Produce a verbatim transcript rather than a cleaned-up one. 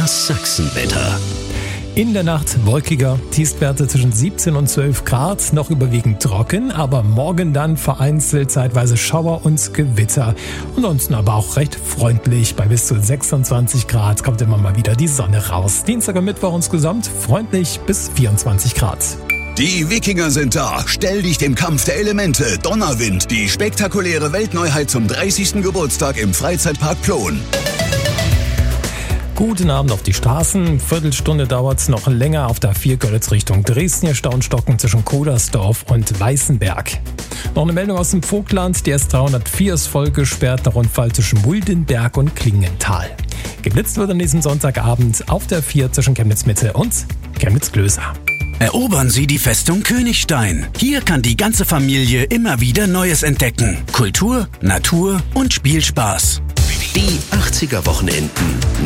Das Sachsenwetter. In der Nacht wolkiger, Tiefstwerte zwischen siebzehn und zwölf Grad, noch überwiegend trocken, aber morgen dann vereinzelt zeitweise Schauer und Gewitter. Ansonsten aber auch recht freundlich, bei bis zu sechsundzwanzig Grad kommt immer mal wieder die Sonne raus. Dienstag und Mittwoch insgesamt freundlich bis vierundzwanzig Grad. Die Wikinger sind da. Stell dich dem Kampf der Elemente. Donnerwind, die spektakuläre Weltneuheit zum dreißigsten Geburtstag im Freizeitpark Plon. Guten Abend auf die Straßen. Viertelstunde dauert es noch länger auf der A vier Görlitz Richtung Dresden. Hier Staunstocken zwischen Kodersdorf und Weißenberg. Noch eine Meldung aus dem Vogtland. Die S dreihundertvier ist voll gesperrt. Der Rundfall zwischen Muldenberg und Klingenthal. Geblitzt wird an diesem Sonntagabend auf der A vier zwischen Chemnitz Mitte und Chemnitz Klöser. Erobern Sie die Festung Königstein. Hier kann die ganze Familie immer wieder Neues entdecken. Kultur, Natur und Spielspaß. Die achtziger Wochenenden.